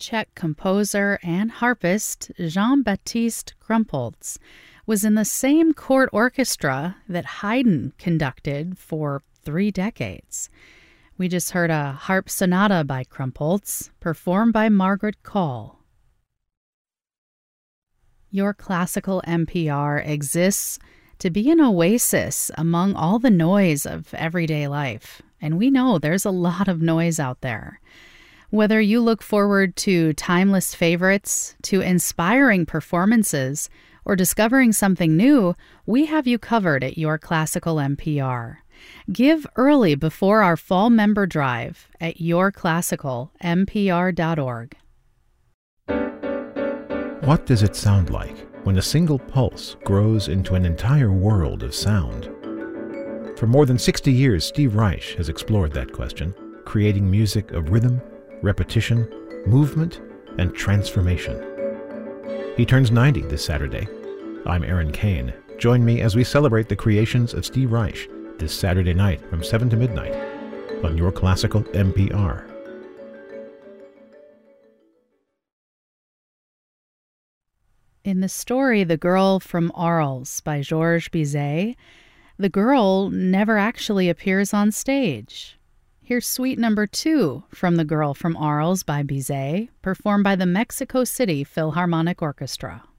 Czech composer and harpist Jean-Baptiste Krumpholz was in the same court orchestra that Haydn conducted for 3 decades. We just heard a harp sonata by Krumpholz, performed by Margaret Call. Your Classical NPR exists to be an oasis among all the noise of everyday life. And we know there's a lot of noise out there. Whether you look forward to timeless favorites, to inspiring performances, or discovering something new, we have you covered at Your Classical NPR. Give early before our fall member drive at yourclassicalnpr.org. What does it sound like when a single pulse grows into an entire world of sound? For more than 60 years, Steve Reich has explored that question, creating music of rhythm, repetition, movement, and transformation. He turns 90 this Saturday. I'm Aaron Kane. Join me as we celebrate the creations of Steve Reich this Saturday night from 7 to midnight on Your Classical NPR. In the story The Girl from Arles by Georges Bizet, the girl never actually appears on stage. Here's Suite Number 2 from The Girl from Arles by Bizet, performed by the Mexico City Philharmonic Orchestra.